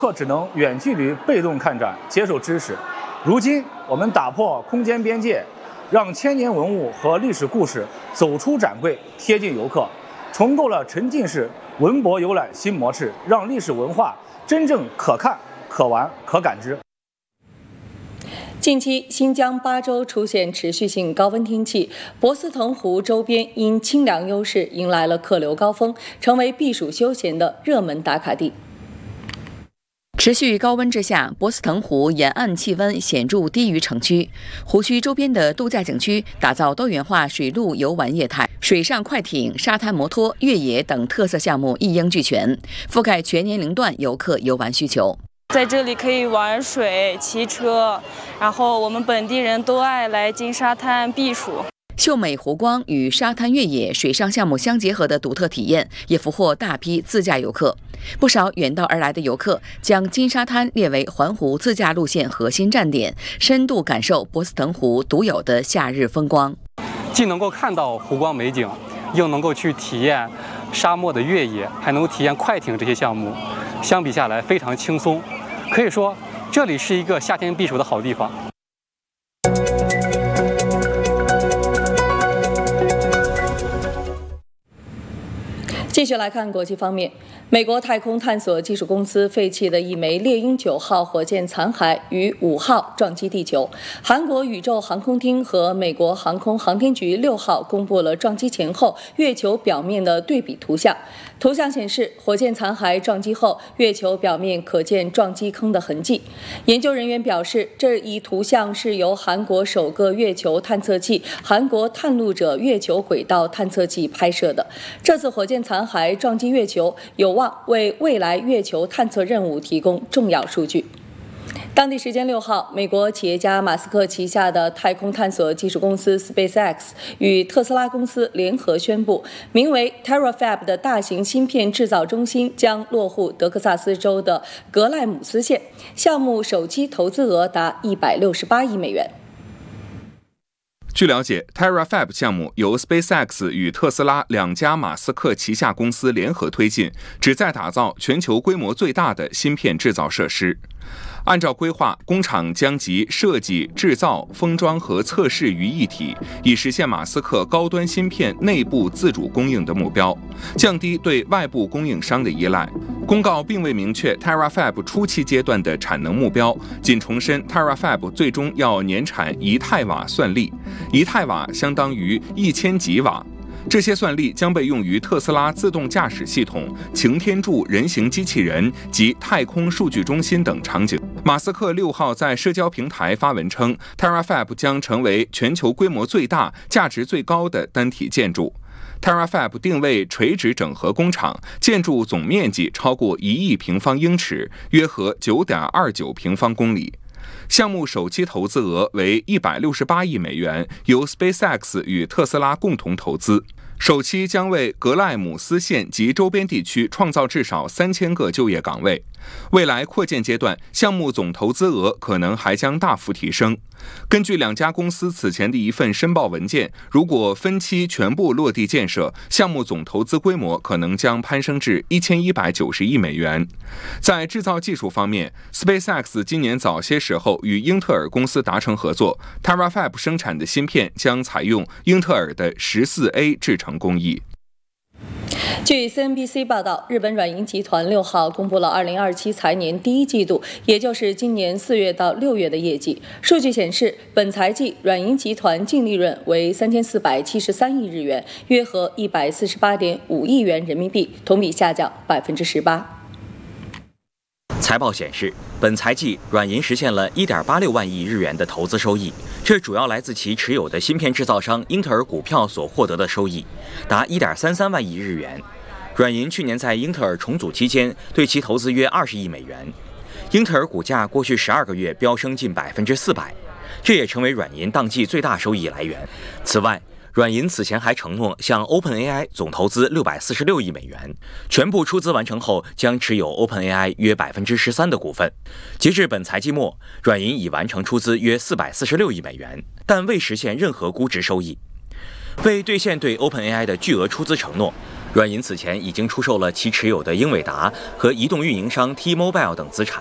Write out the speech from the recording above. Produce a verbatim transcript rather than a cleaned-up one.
客只能远距离被动看展，接受知识。如今，我们打破空间边界，让千年文物和历史故事走出展柜，贴近游客，重构了沉浸式文博游览新模式，让历史文化真正可看、可玩、可感知。 近期，新疆巴州出现持续性高温天气，博斯腾湖周边因清凉优势迎来了客流高峰，成为避暑休闲的热门打卡地。 持续高温之下，博斯腾湖沿岸气温显著低于城区，湖区周边的度假景区打造多元化水陆游玩业态，水上快艇、沙滩摩托、越野等特色项目一应俱全，覆盖全年龄段游客游玩需求。 在这里可以玩水、骑车，然后我们本地人都爱来金沙滩避暑。 秀美湖光与沙滩越野、水上项目相结合的独特体验，也俘获大批自驾游客。不少远道而来的游客将金沙滩列为环湖自驾路线核心站点，深度感受博斯腾湖独有的夏日风光。 既能够看到湖光美景，又能够去体验沙漠的越野，还能体验快艇这些项目，相比下来非常轻松。可以说，这里是一个夏天避暑的好地方。 继续来看国际方面，美国太空探索技术公司废弃的一枚猎鹰九号火箭残骸于五号撞击地球。韩国宇宙航空厅和美国航空航天局六号公布了撞击前后月球表面的对比图像。图像显示，火箭残骸撞击后，月球表面可见撞击坑的痕迹。研究人员表示，这一图像是由韩国首个月球探测器韩国探路者月球轨道探测器拍摄的。这次火箭残骸撞击月球，有望为未来月球探测任务提供重要数据。当地时间六号，美国企业家马斯克旗下的太空探索技术公司 SpaceX 与特斯拉公司联合宣布，名为 TerraFab 的大型芯片制造中心将落户德克萨斯州的格赖姆斯县，项目首期投资额达一百六十八亿美元。 据了解 ，TerraFab 项目由 SpaceX 与特斯拉两家马斯克旗下公司联合推进，旨在打造全球规模最大的芯片制造设施。按照规划，工厂将集设计、制造、封装和测试于一体，以实现马斯克高端芯片内部自主供应的目标，降低对外部供应商的依赖。公告并未明确 TerraFab 初期阶段的产能目标，仅重申 TerraFab 最终要年产一太瓦算力，一太瓦相当于一千吉瓦。这些算力将被用于特斯拉自动驾驶系统、擎天柱人形机器人及太空数据中心等场景。马斯克六号在社交平台发文称 ，TerraFab 将成为全球规模最大、价值最高的单体建筑。TerraFab 定位垂直整合工厂，建筑总面积超过一亿平方英尺，约合九点二九平方公里。项目首期投资额为一百六十八亿美元，由 SpaceX 与特斯拉共同投资。首期将为格赖姆斯县及周边地区创造至少三千个就业岗位。未来扩建阶段，项目总投资额可能还将大幅提升。根据两家公司此前的一份申报文件，如果分期全部落地建设，项目总投资规模可能将攀升至一千一百九十亿美元。在制造技术方面 ，SpaceX 今年早些时候与英特尔公司达成合作 ，TerraFab 生产的芯片将采用英特尔的十四 A 制程工艺。 据 C N B C 报道，日本软银集团六号公布了二零二七财年第一季度，也就是今年四月到六月的业绩。数据显示，本财季软银集团净利润为三千四百七十三亿日元，约合一百四十八点五亿元人民币，同比下降百分之十八。 财报显示，本财季软银实现了 一点八六万亿日元的投资收益，这主要来自其持有的芯片制造商英特尔股票所获得的收益，达 一点三三万亿日元。软银去年在英特尔重组期间对其投资约二十亿美元，英特尔股价过去十二个月飙升近百分之四百，这也成为软银当季最大收益来源。此外，软银此前还承诺向 OpenAI 总投资六百四十六亿美元，全部出资完成后将持有 OpenAI 约百分之十三的股份。截至本财季末，软银已完成出资约四百四十六亿美元，但未实现任何估值收益。为兑现对 OpenAI 的巨额出资承诺， 软银此前已经出售了其持有的英伟达和移动运营商 T-Mobile 等资产。